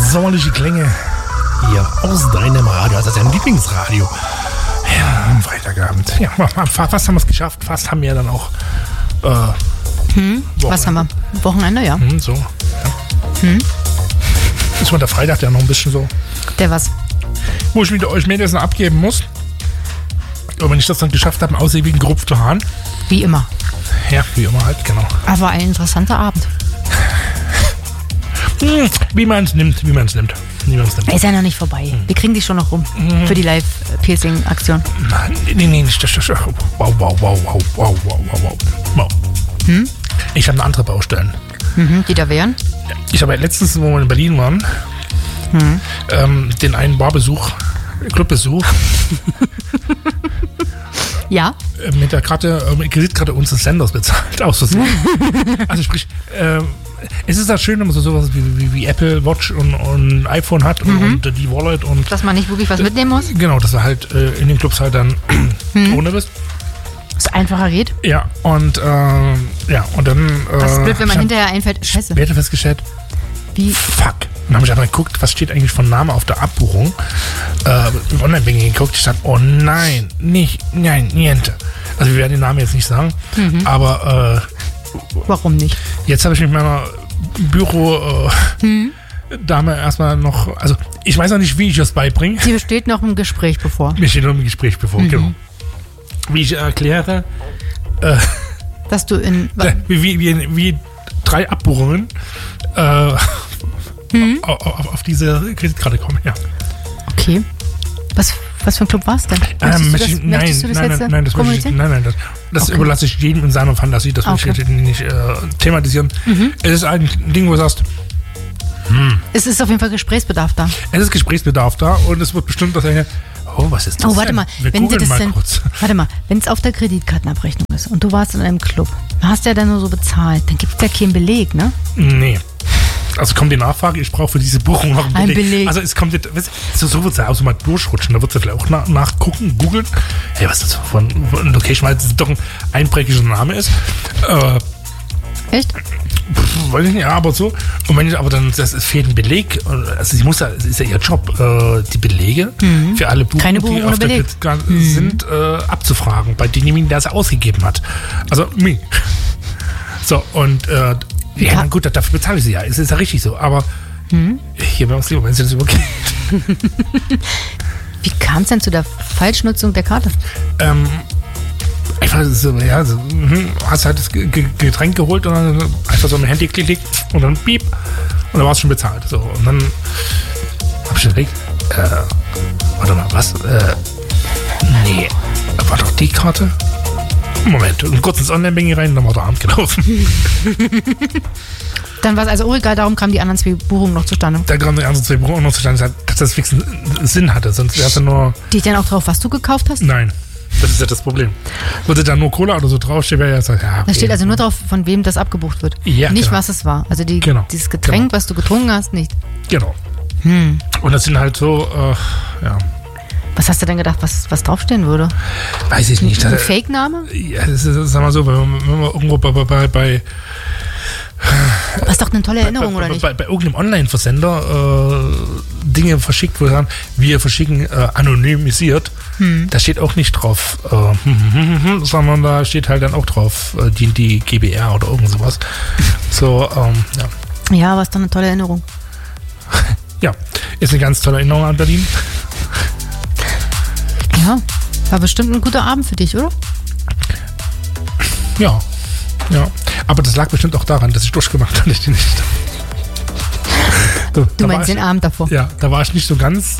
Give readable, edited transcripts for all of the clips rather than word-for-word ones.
sommerliche Klänge hier aus deinem Radio, also deinem Lieblingsradio. Ja, am Freitagabend. Ja, fast haben wir es geschafft. Fast haben wir dann auch Was haben wir? Wochenende, ja. So, ja. Ist mal der Freitag ja noch ein bisschen so. Der was? Wo ich wieder euch Mädels noch abgeben muss. Und wenn ich das dann geschafft habe, aussehe wie ein gerupfter Hahn. Wie immer. Ja, wie immer halt, genau. Aber ein interessanter Abend. Wie man es nimmt. Ist ja noch nicht vorbei. Wir kriegen dich schon noch rum. Für die Live-Piercing-Aktion. Nein, nee, nicht. Wow. Ich habe eine andere Baustellen. Die da wären? Ich habe letztens, wo wir in Berlin waren, den einen Clubbesuch Ja. Mit der Kreditkarte unseres Senders bezahlt. Aus Versehen. Also sprich, es ist halt schön, wenn man so sowas wie Apple Watch und iPhone hat und die Wallet und. Dass man nicht wirklich was mitnehmen muss? Genau, dass du halt in den Clubs halt dann ohne bist. Dass es einfacher geht? Ja, und und dann. Das ist blöd, wenn man hinterher einfällt. Scheiße. Später festgestellt. Wie? Fuck. Dann habe ich einfach geguckt, was steht eigentlich von Name auf der Abbuchung. Im Online-Banking geguckt. Ich dachte, oh nein, niente. Also wir werden den Namen jetzt nicht sagen, aber warum nicht? Jetzt habe ich mit meiner Büro Dame erstmal noch, also ich weiß noch nicht, wie ich das beibringe. Sie steht noch ein Gespräch bevor. Mir steht noch ein Gespräch bevor, genau. Wie ich erkläre, dass du wie 3 Abbuchungen auf diese Kreditkarte kommen, ja. Okay. Was für ein Club war es denn? Das überlasse ich jedem in seiner Fantasie, das will ich nicht thematisieren. Es ist ein Ding, wo du sagst, es ist auf jeden Fall Gesprächsbedarf da. Es ist Gesprächsbedarf da und es wird bestimmt das eine, was ist das? Oh, warte mal, wenn es auf der Kreditkartenabrechnung ist und du warst in einem Club, hast ja dann nur so bezahlt, dann gibt es ja keinen Beleg, ne? Nee. Also kommt die Nachfrage, ich brauche für diese Buchung noch einen Beleg. Also es kommt jetzt, so wird es ja auch so mal durchrutschen, da wird es ja vielleicht auch nachgucken, googeln. Hey, was ist das von Location, weil es doch ein einpräglicher Name ist. Echt? Weiß ich nicht, ja, aber so. Und wenn ich aber dann, es fehlt ein Beleg, also sie muss ja, es ist ja ihr Job, die Belege für alle Buchungen, die auf der Kreditkarte sind, abzufragen, bei demjenigen, der es ausgegeben hat. Also, mich. So, und ja, gut, dafür bezahle ich sie ja. Es ist ja richtig so. Aber hier bei uns lieber, wenn sie das übergeht. Wie kam es denn zu der Falschnutzung der Karte? Einfach so, ja, hast halt das Getränk geholt und dann einfach so mit dem Handy geklickt und dann piep und dann war es schon bezahlt. So, und dann hab ich überlegt, warte mal, was? Nee, war doch die Karte? Moment, und kurz ins Online-Banking rein, dann war der Abend gelaufen. Dann war es also auch egal, darum kamen die anderen 2 Buchungen noch zustande. Da kamen die anderen 2 Buchungen noch zustande, dass das fix einen Sinn hatte, sonst wäre es ja nur... Steht dann auch drauf, was du gekauft hast? Nein, das ist ja das Problem. Würde da nur Cola oder so draufstehen, wäre ja so, ja... Da steht also nur drauf, von wem das abgebucht wird. Ja, nicht, genau. Was es war. Also dieses Getränk, was du getrunken hast, nicht. Genau. Und das sind halt so, ja... Was hast du denn gedacht, was draufstehen würde? Weiß ich nicht. Ein Fake-Name? Ja, das ist, sag mal so, wenn man irgendwo bei das ist doch eine tolle Erinnerung, oder nicht? Bei irgendeinem Online-Versender Dinge verschickt, wo wir sagen, wir verschicken anonymisiert. Da steht auch nicht drauf, sondern da steht halt dann auch drauf, die GBR oder irgend sowas. So, ja. Ja, aber ist doch eine tolle Erinnerung. Ja, ist eine ganz tolle Erinnerung an Berlin. Ja, war bestimmt ein guter Abend für dich, oder? Ja. Aber das lag bestimmt auch daran, dass ich durchgemacht habe. Du meinst den Abend davor? Ja, da war ich nicht so ganz...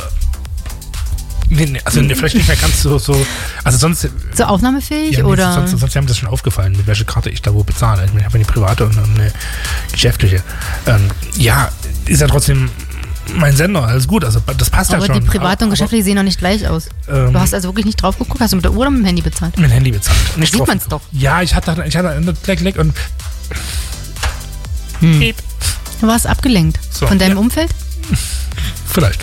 vielleicht nicht mehr ganz so... Also sonst... So aufnahmefähig, ja, oder? Sonst haben das schon aufgefallen, mit welcher Karte ich da wo bezahle. Ich habe eine private und eine geschäftliche. Ja, ist ja trotzdem... Mein Sender, alles gut, also das passt ja schon. Aber die private und geschäftliche sehen noch nicht gleich aus. Du hast also wirklich nicht drauf geguckt? Hast du mit der Uhr oder mit dem Handy bezahlt? Mit dem Handy bezahlt. Nicht sieht man es doch. Ja, ich hatte einen Klick und Du warst abgelenkt. So, von deinem Umfeld? Vielleicht.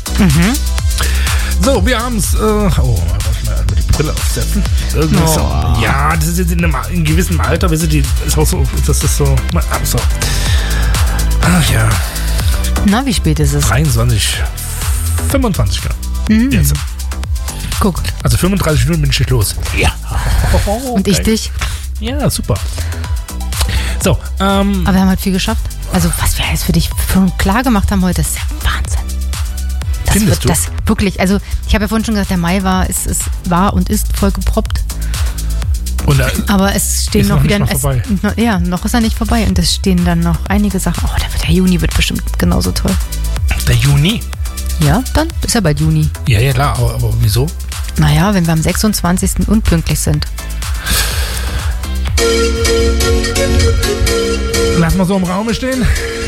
So, wir haben es. Muss ich mal die Brille aufsetzen. Ja, das ist jetzt in einem gewissen Alter, wisst ihr, ist auch so, das ist so. So. Ach ja. Na, wie spät ist es? 23:25 genau. Jetzt. Guck. Also 35 Minuten bin ich los. Ja. Und ich dich? Ja, super. So, aber wir haben halt viel geschafft. Also was wir jetzt für dich klar gemacht haben heute, das ist ja Wahnsinn. Findest du? Das wirklich, also ich habe ja vorhin schon gesagt, der Mai war und ist voll geproppt. Aber es stehen noch wieder... Noch ist er nicht vorbei. Und es stehen dann noch einige Sachen. Oh, der Juni wird bestimmt genauso toll. Der Juni? Ja, dann ist ja bald Juni. Ja, klar. Aber wieso? Naja, wenn wir am 26. unpünktlich sind. Lass mal so im Raum stehen.